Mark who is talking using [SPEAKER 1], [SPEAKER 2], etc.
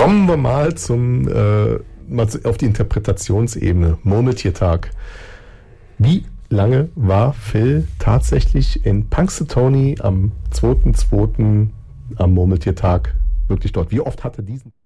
[SPEAKER 1] Kommen wir mal auf die Interpretationsebene. Murmeltiertag. Wie lange war Phil tatsächlich in Punxsutawney am 2.2. am Murmeltiertag wirklich dort? Wie oft hatte diesen